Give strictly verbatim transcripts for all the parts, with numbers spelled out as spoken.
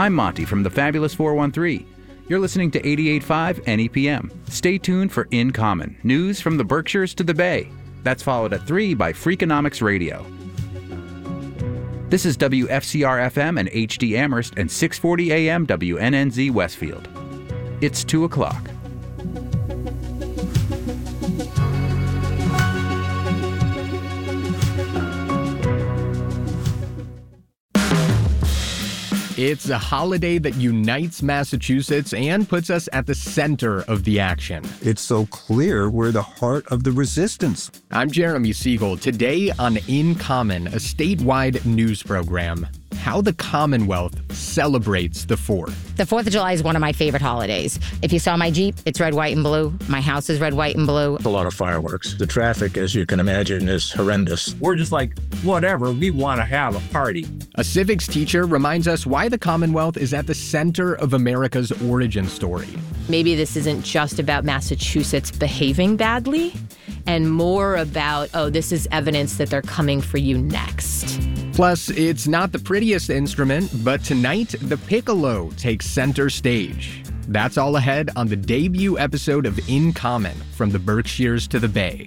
I'm Monty from the Fabulous four one three. You're listening to eighty-eight point five N E P M. Stay tuned for In Common, news from the Berkshires to the Bay. That's followed at three by Freakonomics Radio. This is W F C R F M and H D Amherst and six forty A M W N N Z Westfield. It's two o'clock. It's a holiday that unites Massachusetts and puts us at the center of the action. It's so clear we're the heart of the resistance. I'm Jeremy Siegel. Today on In Common, a statewide news program. How the Commonwealth celebrates the fourth. The fourth of July is one of my favorite holidays. If you saw my Jeep, it's red, white, and blue. My house is red, white, and blue. A lot of fireworks. The traffic, as you can imagine, is horrendous. We're just like, whatever, we want to have a party. A civics teacher reminds us why the Commonwealth is at the center of America's origin story. Maybe this isn't just about Massachusetts behaving badly, and more about, oh, this is evidence that they're coming for you next. Plus, it's not the prettiest instrument, but tonight, the piccolo takes center stage. That's all ahead on the debut episode of In Common, from the Berkshires to the Bay.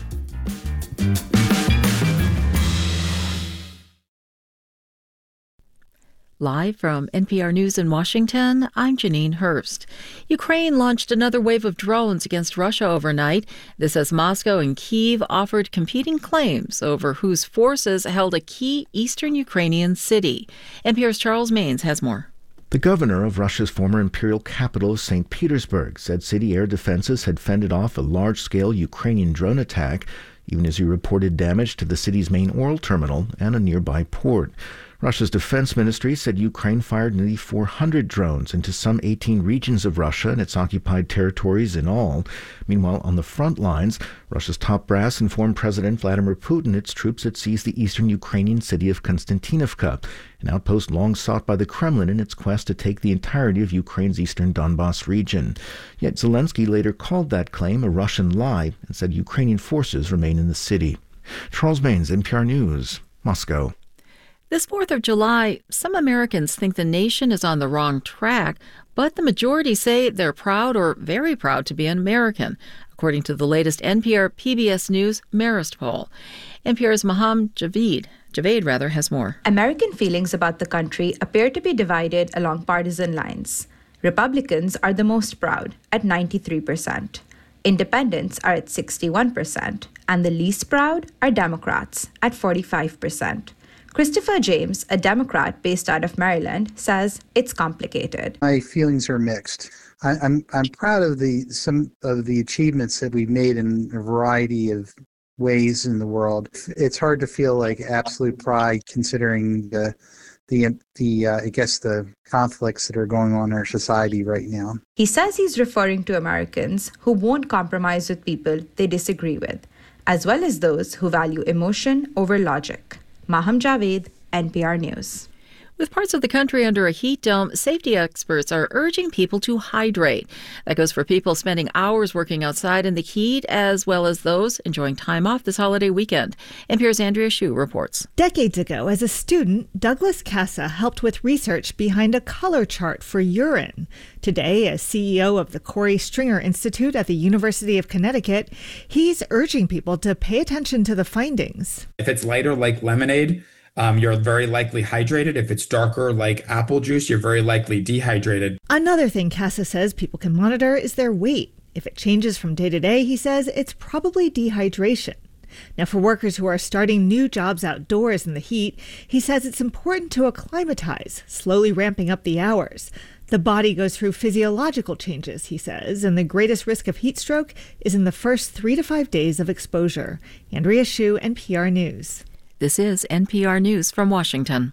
Live from N P R News in Washington, I'm Janine Hurst. Ukraine launched another wave of drones against Russia overnight. This as Moscow and Kyiv offered competing claims over whose forces held a key eastern Ukrainian city. N P R's Charles Maynes has more. The governor of Russia's former imperial capital, Saint Petersburg, said city air defenses had fended off a large-scale Ukrainian drone attack, even as he reported damage to the city's main oil terminal and a nearby port. Russia's defense ministry said Ukraine fired nearly four hundred drones into some eighteen regions of Russia and its occupied territories in all. Meanwhile, on the front lines, Russia's top brass informed President Vladimir Putin its troops had seized the eastern Ukrainian city of Konstantinovka, an outpost long sought by the Kremlin in its quest to take the entirety of Ukraine's eastern Donbas region. Yet Zelensky later called that claim a Russian lie and said Ukrainian forces remain in the city. Charles Maynes, N P R News, Moscow. This fourth of July, some Americans think the nation is on the wrong track, but the majority say they're proud or very proud to be an American, according to the latest N P R P B S News Marist poll. N P R's Maham Javed, Javed rather, has more. American feelings about the country appear to be divided along partisan lines. Republicans are the most proud at ninety-three percent. Independents are at sixty-one percent, and the least proud are Democrats at forty-five percent. Christopher James, a Democrat based out of Maryland, says it's complicated. My feelings are mixed. I, I'm I'm proud of the some of the achievements that we've made in a variety of ways in the world. It's hard to feel like absolute pride considering the the the uh, I guess the conflicts that are going on in our society right now. He says he's referring to Americans who won't compromise with people they disagree with, as well as those who value emotion over logic. Maham Javed, N P R News. With parts of the country under a heat dome, safety experts are urging people to hydrate. That goes for people spending hours working outside in the heat, as well as those enjoying time off this holiday weekend. N P R's Andrea Hsu reports. Decades ago, as a student, Douglas Casa helped with research behind a color chart for urine. Today, as C E O of the Corey Stringer Institute at the University of Connecticut, he's urging people to pay attention to the findings. If it's lighter, like lemonade, Um, you're very likely hydrated. If it's darker, like apple juice, you're very likely dehydrated. Another thing Casa says people can monitor is their weight. If it changes from day to day, he says, it's probably dehydration. Now, for workers who are starting new jobs outdoors in the heat, he says it's important to acclimatize, slowly ramping up the hours. The body goes through physiological changes, he says, and the greatest risk of heat stroke is in the first three to five days of exposure. Andrea Hsu, N P R News. This is N P R News from Washington.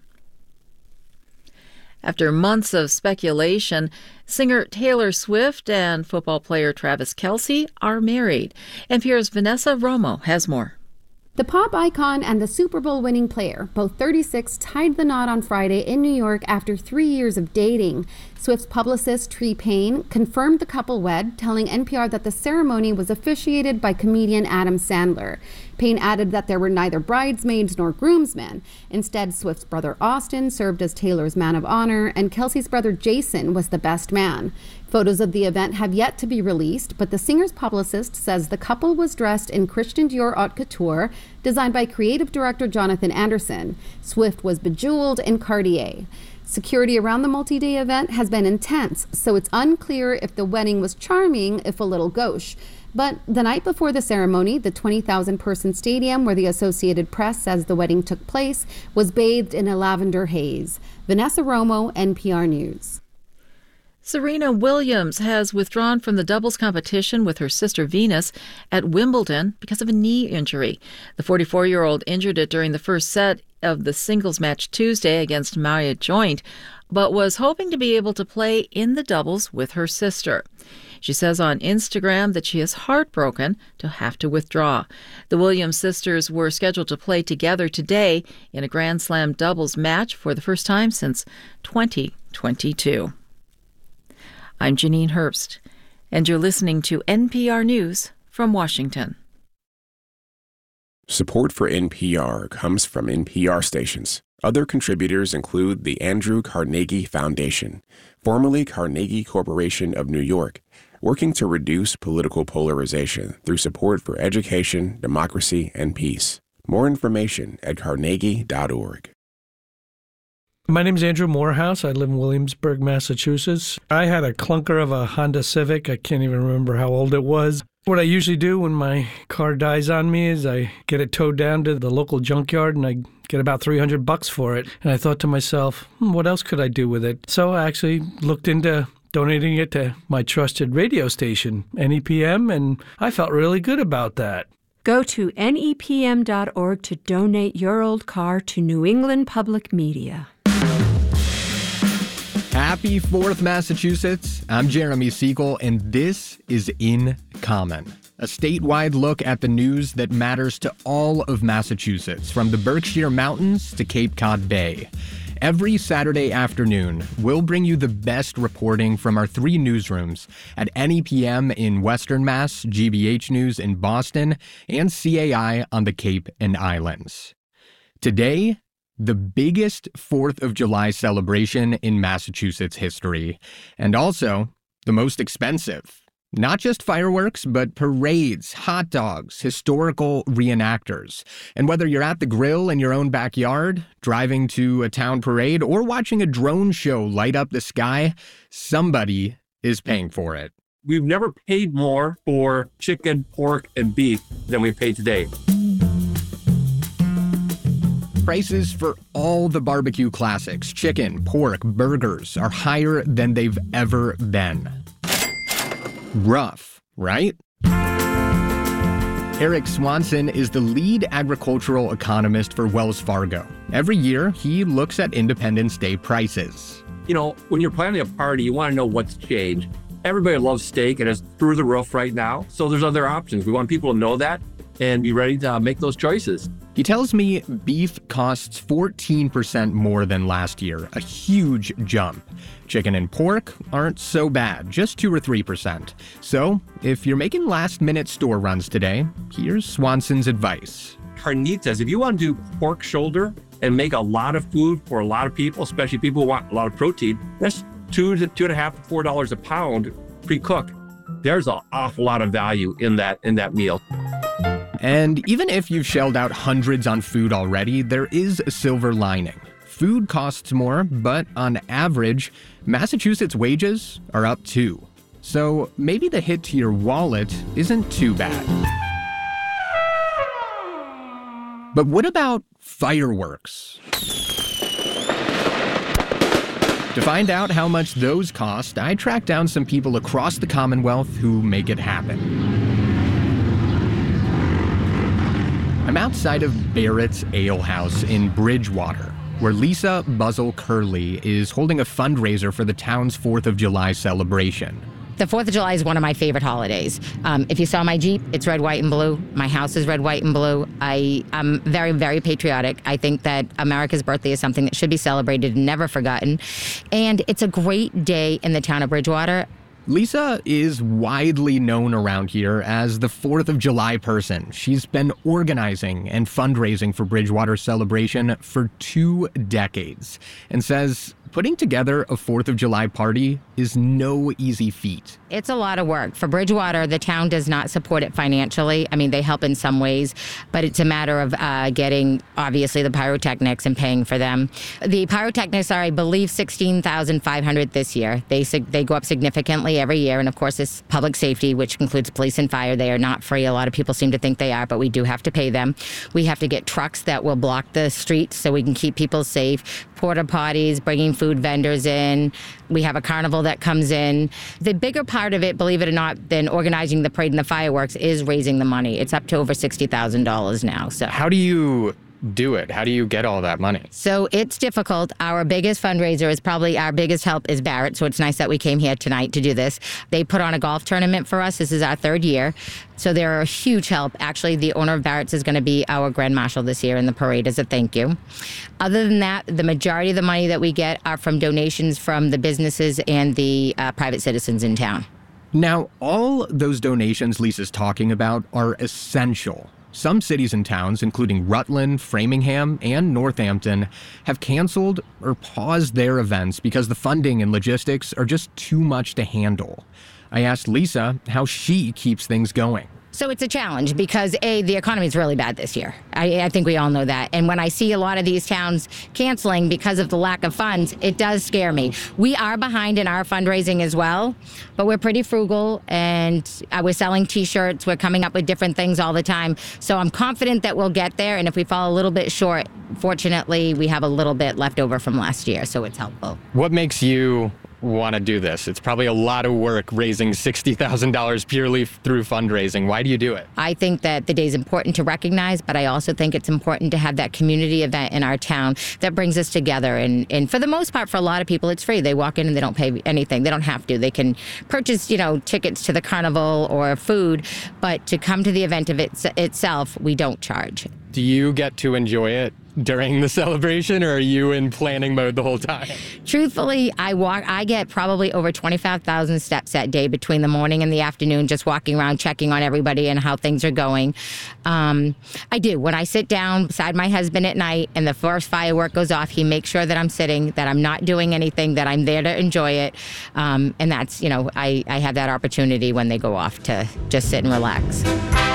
After months of speculation, singer Taylor Swift and football player Travis Kelce are married. N P R's Vanessa Romo has more. The pop icon and the Super Bowl winning player, both thirty-six, tied the knot on Friday in New York after three years of dating. Swift's publicist, Tree Payne, confirmed the couple wed, telling N P R that the ceremony was officiated by comedian Adam Sandler. Payne added that there were neither bridesmaids nor groomsmen. Instead, Swift's brother Austin served as Taylor's man of honor, and Kelsey's brother Jason was the best man. Photos of the event have yet to be released, but the singer's publicist says the couple was dressed in Christian Dior haute couture, designed by creative director Jonathan Anderson. Swift was bejeweled in Cartier. Security around the multi-day event has been intense, so it's unclear if the wedding was charming, if a little gauche. But the night before the ceremony, the twenty thousand person stadium where the Associated Press says the wedding took place was bathed in a lavender haze. Vanessa Romo, N P R News. Serena Williams has withdrawn from the doubles competition with her sister Venus at Wimbledon because of a knee injury. The forty-four-year-old injured it during the first set of the singles match Tuesday against Maya Joint, but was hoping to be able to play in the doubles with her sister. She says on Instagram that she is heartbroken to have to withdraw. The Williams sisters were scheduled to play together today in a Grand Slam doubles match for the first time since twenty twenty-two. I'm Janine Herbst, and you're listening to N P R News from Washington. Support for N P R comes from N P R stations. Other contributors include the Andrew Carnegie Foundation, formerly Carnegie Corporation of New York, working to reduce political polarization through support for education, democracy, and peace. More information at carnegie dot org. My name is Andrew Morehouse. I live in Williamsburg, Massachusetts. I had a clunker of a Honda Civic. I can't even remember how old it was. What I usually do when my car dies on me is I get it towed down to the local junkyard and I get about three hundred bucks for it. And I thought to myself, hmm, what else could I do with it? So I actually looked into donating it to my trusted radio station, N E P M, and I felt really good about that. Go to N E P M dot org to donate your old car to New England Public Media. Happy fourth, Massachusetts. I'm Jeremy Siegel, and this is In Common, a statewide look at the news that matters to all of Massachusetts, from the Berkshire Mountains to Cape Cod Bay. Every Saturday afternoon, we'll bring you the best reporting from our three newsrooms at N E P M in Western Mass, G B H News in Boston, and C A I on the Cape and Islands. Today, the biggest fourth of July celebration in Massachusetts history, and also the most expensive. Not just fireworks, but parades, hot dogs, historical reenactors. And whether you're at the grill in your own backyard, driving to a town parade, or watching a drone show light up the sky, somebody is paying for it. We've never paid more for chicken, pork, and beef than we pay today. Prices for all the barbecue classics, chicken, pork, burgers, are higher than they've ever been. Rough, right? Eric Swanson is the lead agricultural economist for Wells Fargo. Every year, he looks at Independence Day prices. You know, when you're planning a party, you want to know what's changed. Everybody loves steak, and it's through the roof right now. So there's other options. We want people to know that and be ready to make those choices. He tells me beef costs fourteen percent more than last year, a huge jump. Chicken and pork aren't so bad, just two or three percent. So, if you're making last-minute store runs today, here's Swanson's advice. Carnitas, if you want to do pork shoulder and make a lot of food for a lot of people, especially people who want a lot of protein, that's two to two and a half to four dollars a pound pre-cooked. There's an awful lot of value in that in that meal. And even if you've shelled out hundreds on food already, there is a silver lining. Food costs more, but on average, Massachusetts wages are up too. So maybe the hit to your wallet isn't too bad. But what about fireworks? To find out how much those cost, I tracked down some people across the Commonwealth who make it happen. I'm outside of Barrett's Ale House in Bridgewater, where Lisa Buzzle Curley is holding a fundraiser for the town's fourth of July celebration. The fourth of July is one of my favorite holidays. Um, if you saw my Jeep, it's red, white, and blue. My house is red, white, and blue. I am very, very patriotic. I think that America's birthday is something that should be celebrated and never forgotten. And it's a great day in the town of Bridgewater. Lisa is widely known around here as the fourth of July person. She's been organizing and fundraising for Bridgewater's celebration for two decades and says putting together a fourth of July party is no easy feat. It's a lot of work. For Bridgewater, the town does not support it financially. I mean, they help in some ways, but it's a matter of uh, getting, obviously, the pyrotechnics and paying for them. The pyrotechnics are, I believe, sixteen thousand five hundred dollars this year. They they go up significantly every year, and of course, it's public safety, which includes police and fire. They are not free. A lot of people seem to think they are, but we do have to pay them. We have to get trucks that will block the streets so we can keep people safe. Porta potties, bringing food vendors in. We have a carnival that comes in. The bigger part of it, believe it or not, than organizing the parade and the fireworks is raising the money. It's up to over sixty thousand dollars now. So how do you do it? How do you get all that money? So it's difficult. Our biggest fundraiser is probably our biggest help is Barrett. So it's nice that we came here tonight to do this. They put on a golf tournament for us. This is our third year. So they're a huge help. Actually, the owner of Barrett's is going to be our Grand Marshal this year in the parade as a thank you. Other than that, the majority of the money that we get are from donations from the businesses and the uh, private citizens in town. Now, all those donations Lisa's talking about are essential. Some cities and towns, including Rutland, Framingham, and Northampton, have canceled or paused their events because the funding and logistics are just too much to handle. I asked Lisa how she keeps things going. So it's a challenge because, A, the economy is really bad this year. I, I think we all know that. And when I see a lot of these towns canceling because of the lack of funds, it does scare me. We are behind in our fundraising as well, but we're pretty frugal and uh, we're selling T-shirts. We're coming up with different things all the time. So I'm confident that we'll get there. And if we fall a little bit short, fortunately, we have a little bit left over from last year, so it's helpful. What makes you want to do this? It's probably a lot of work raising sixty thousand dollars purely through fundraising. Why do you do it? I think that the day is important to recognize, but I also think it's important to have that community event in our town that brings us together. And, and for the most part, for a lot of people, it's free. They walk in and they don't pay anything. They don't have to. They can purchase, you know, tickets to the carnival or food, but to come to the event of it, itself, we don't charge. Do you get to enjoy it during the celebration, or are you in planning mode the whole time? Truthfully, I walk. I get probably over twenty-five thousand steps that day between the morning and the afternoon, just walking around, checking on everybody and how things are going. Um, I do. When I sit down beside my husband at night and the first firework goes off, he makes sure that I'm sitting, that I'm not doing anything, that I'm there to enjoy it. Um, and that's, you know, I, I have that opportunity when they go off to just sit and relax.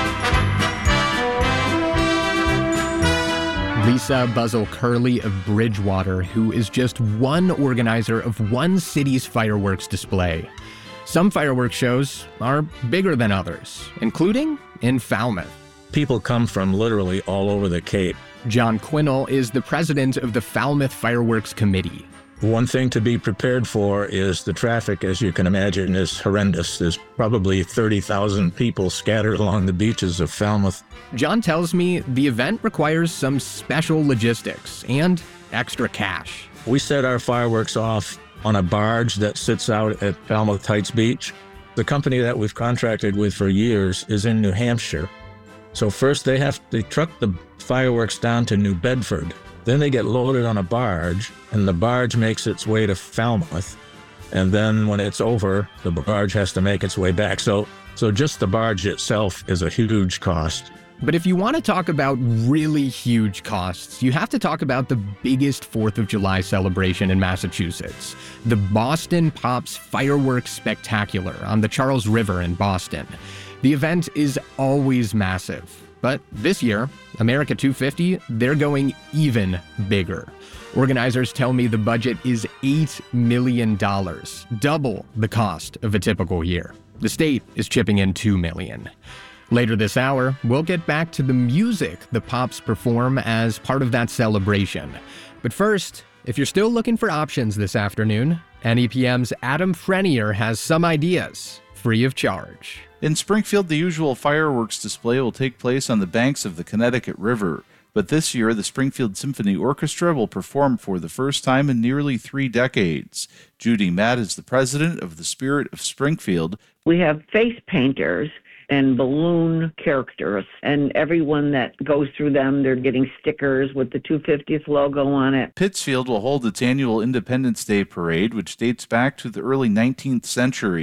Lisa Buzzell-Curley of Bridgewater, who is just one organizer of one city's fireworks display. Some fireworks shows are bigger than others, including in Falmouth. People come from literally all over the Cape. John Quinnell is the president of the Falmouth Fireworks Committee. One thing to be prepared for is the traffic, as you can imagine, is horrendous. There's probably thirty thousand people scattered along the beaches of Falmouth. John tells me the event requires some special logistics and extra cash. We set our fireworks off on a barge that sits out at Falmouth Heights Beach. The company that we've contracted with for years is in New Hampshire. So first they have to truck the fireworks down to New Bedford. Then they get loaded on a barge, and the barge makes its way to Falmouth. And then when it's over, the barge has to make its way back. So, so just the barge itself is a huge cost. But if you want to talk about really huge costs, you have to talk about the biggest fourth of July celebration in Massachusetts, the Boston Pops Fireworks Spectacular on the Charles River in Boston. The event is always massive. But this year, America two fifty, they're going even bigger. Organizers tell me the budget is eight million dollars, double the cost of a typical year. The state is chipping in two million dollars. Later this hour, we'll get back to the music the Pops perform as part of that celebration. But first, if you're still looking for options this afternoon, N E P M's Adam Frenier has some ideas, free of charge. In Springfield, the usual fireworks display will take place on the banks of the Connecticut River. But this year, the Springfield Symphony Orchestra will perform for the first time in nearly three decades. Judy Matt is the president of the Spirit of Springfield. We have face painters and balloon characters, and everyone that goes through them, they're getting stickers with the two fiftieth logo on it. Pittsfield will hold its annual Independence Day Parade, which dates back to the early nineteenth century.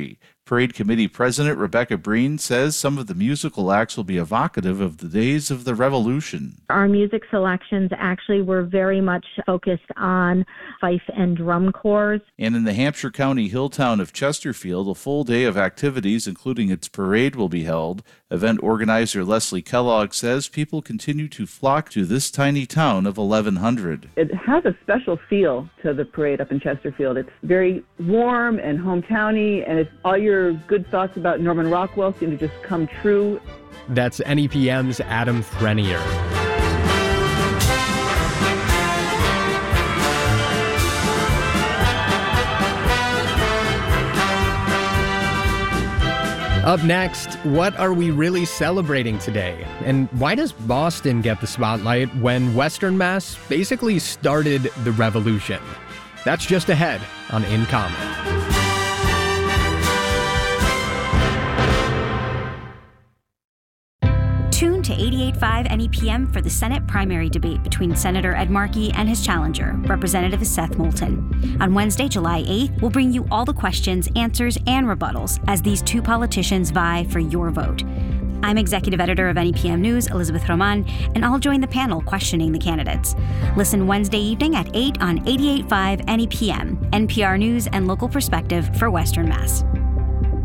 Parade Committee President Rebecca Breen says some of the musical acts will be evocative of the days of the Revolution. Our music selections actually were very much focused on fife and drum corps. And in the Hampshire County hill town of Chesterfield, a full day of activities, including its parade, will be held. Event organizer Leslie Kellogg says people continue to flock to this tiny town of eleven hundred. It has a special feel to the parade up in Chesterfield. It's very warm and hometowny, and it's all your good thoughts about Norman Rockwell seem to just come true. That's N E P M's Adam Frenier. Up next, what are we really celebrating today? And why does Boston get the spotlight when Western Mass basically started the revolution? That's just ahead on In Common. Tune to eighty-eight point five N E P M for the Senate primary debate between Senator Ed Markey and his challenger, Representative Seth Moulton. On Wednesday, July eighth, we'll bring you all the questions, answers, and rebuttals as these two politicians vie for your vote. I'm executive editor of N E P M News, Elizabeth Roman, and I'll join the panel questioning the candidates. Listen Wednesday evening at eight on eighty-eight point five N E P M, N P R News and local perspective for Western Mass.